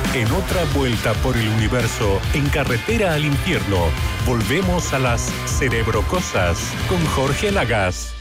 En otra vuelta por el universo, en carretera al infierno, volvemos a las Cerebrocosas con Jorge Lagas.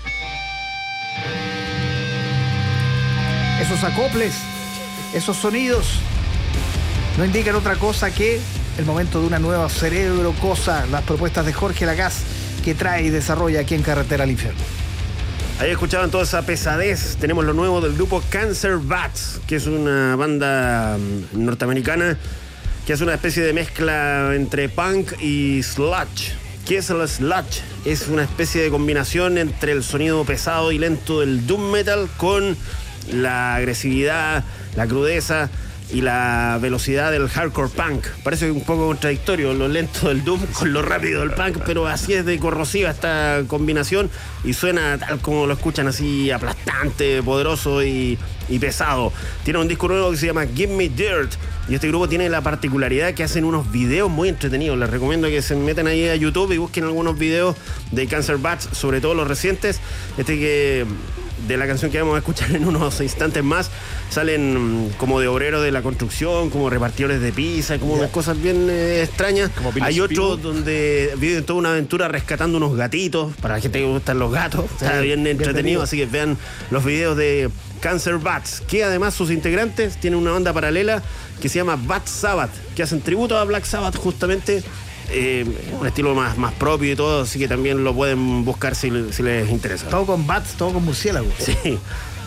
Esos acoples, esos sonidos, no indican otra cosa que el momento de una nueva Cerebrocosa, las propuestas de Jorge Lagas que trae y desarrolla aquí en Carretera al Infierno. Ahí escuchaban toda esa pesadez. Tenemos lo nuevo del grupo Cancer Bats, que es una banda norteamericana que hace una especie de mezcla entre punk y sludge. ¿Qué es el sludge? Es una especie de combinación entre el sonido pesado y lento del doom metal con la agresividad, la crudeza y la velocidad del hardcore punk. Parece un poco contradictorio lo lento del doom con lo rápido del punk, pero así es de corrosiva esta combinación y suena tal como lo escuchan, así aplastante, poderoso y pesado. Tiene un disco nuevo que se llama Give Me Dirt y este grupo tiene la particularidad que hacen unos videos muy entretenidos. Les recomiendo que se metan ahí a YouTube y busquen algunos videos de Cancer Bats, sobre todo los recientes. De la canción que vamos a escuchar en unos instantes más, salen como de obreros de la construcción, como repartidores de pizza, como unas cosas bien extrañas. Hay otro donde viven toda una aventura rescatando unos gatitos, para la gente que gustan los gatos. Está bien entretenido, así que vean los videos de Cancer Bats, que además sus integrantes tienen una banda paralela que se llama Bat Sabbath, que hacen tributo a Black Sabbath justamente. Un estilo más propio y todo, así que también lo pueden buscar si les interesa. Todo con bats, todo con murciélagos. Sí.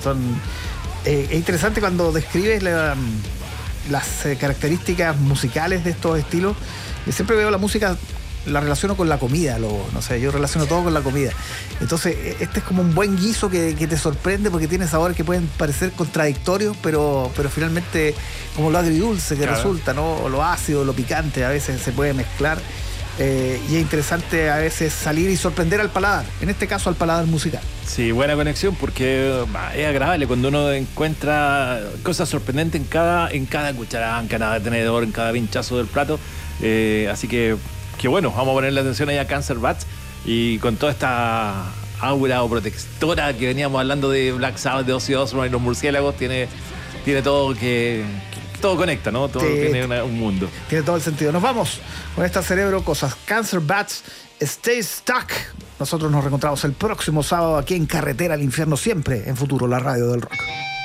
Es interesante cuando describes las características musicales de estos estilos. Yo siempre veo la música, la relaciono con la comida, yo relaciono todo con la comida. Entonces, este es como un buen guiso que te sorprende porque tiene sabores que pueden parecer contradictorios, pero finalmente, como lo agridulce que resulta, ¿no? O lo ácido, lo picante, a veces se puede mezclar. Y es interesante a veces salir y sorprender al paladar, en este caso al paladar musical. Sí, buena conexión porque es agradable cuando uno encuentra cosas sorprendentes en cada cucharada, en cada tenedor, en cada pinchazo del plato. Así que bueno, vamos a ponerle atención ahí a Cancer Bats y con toda esta aura o protectora que veníamos hablando de Black Sabbath, de Ozzy Osbourne y los murciélagos, tiene todo que todo conecta, ¿no? Todo tiene un mundo. Tiene todo el sentido. Nos vamos con esta Cerebrocosas. Cancer Bats, Stay Stuck. Nosotros nos reencontramos el próximo sábado aquí en Carretera al Infierno, siempre en Futuro, la radio del rock.